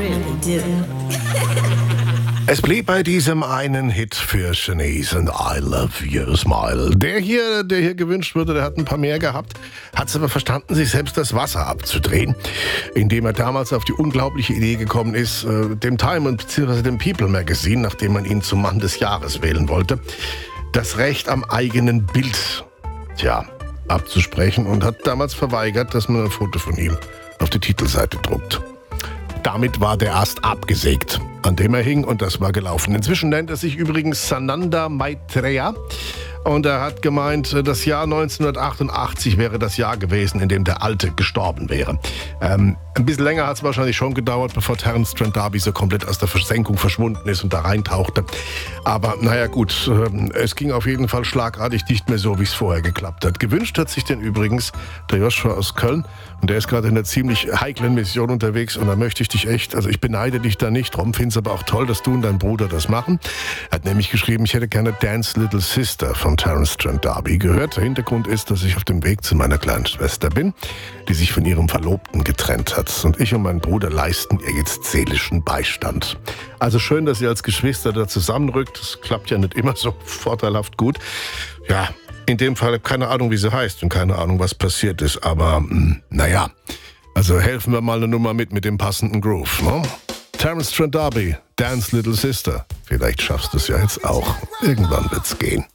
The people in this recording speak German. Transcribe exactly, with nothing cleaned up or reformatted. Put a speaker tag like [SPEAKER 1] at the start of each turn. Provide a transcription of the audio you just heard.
[SPEAKER 1] really do.
[SPEAKER 2] Es blieb bei diesem einen Hit für Shanice und I Love Your Smile. Der hier, der hier gewünscht wurde, der hat ein paar mehr gehabt, hat es aber verstanden, sich selbst das Wasser abzudrehen, indem er damals auf die unglaubliche Idee gekommen ist, dem Time und bzw. dem People Magazine, nachdem man ihn zum Mann des Jahres wählen wollte, das Recht am eigenen Bild, tja, abzusprechen und hat damals verweigert, dass man ein Foto von ihm auf die Titelseite druckt. Damit war der Ast abgesägt, an dem er hing, und das war gelaufen. Inzwischen nennt er sich übrigens Sananda Maitreya und er hat gemeint, das Jahr neunzehnhundertachtundachtzig wäre das Jahr gewesen, in dem der Alte gestorben wäre. Ähm, ein bisschen länger hat es wahrscheinlich schon gedauert, bevor Terence Trent D'Arby so komplett aus der Versenkung verschwunden ist und da reintauchte. Aber naja gut, äh, es ging auf jeden Fall schlagartig nicht mehr so, wie es vorher geklappt hat. Gewünscht hat sich den übrigens der Joshua aus Köln und der ist gerade in einer ziemlich heiklen Mission unterwegs und da möchte ich dich echt, also ich beneide dich da nicht drum, finde es aber auch toll, dass du und dein Bruder das machen. Er hat nämlich geschrieben, ich hätte gerne Dance Little Sister von Terence Trent D'Arby gehört. Der Hintergrund ist, dass ich auf dem Weg zu meiner kleinen Schwester bin, die sich von ihrem Verlobten getrennt hat. Und ich und mein Bruder leisten ihr jetzt seelischen Beistand. Also schön, dass ihr als Geschwister da zusammenrückt. Das klappt ja nicht immer so vorteilhaft gut. Ja, in dem Fall keine Ahnung, wie sie heißt und keine Ahnung, was passiert ist. Aber mh, naja, also helfen wir mal eine Nummer mit mit dem passenden Groove. Ne? Terence Trent D'Arby, Dance Little Sister. Vielleicht schaffst du es ja jetzt auch. Irgendwann wird's gehen.